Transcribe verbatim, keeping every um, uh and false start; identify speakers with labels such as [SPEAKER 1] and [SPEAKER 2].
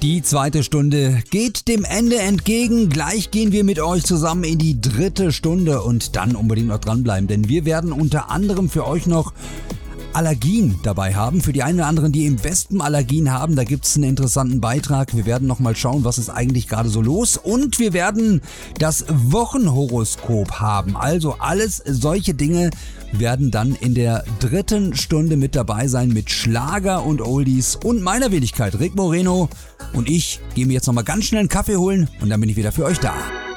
[SPEAKER 1] Die zweite Stunde geht dem Ende entgegen. Gleich gehen wir mit euch zusammen in die dritte Stunde und dann unbedingt noch dranbleiben, denn wir werden unter anderem für euch noch Allergien dabei haben. Für die einen oder anderen, die im Wespen Allergien haben, da gibt's einen interessanten Beitrag. Wir werden nochmal schauen, was ist eigentlich gerade so los. Und wir werden das Wochenhoroskop haben. Also alles solche Dinge werden dann in der dritten Stunde mit dabei sein mit Schlager und Oldies und meiner Wenigkeit Rick Moreno. Und ich gehe mir jetzt nochmal ganz schnell einen Kaffee holen und dann bin ich wieder für euch da.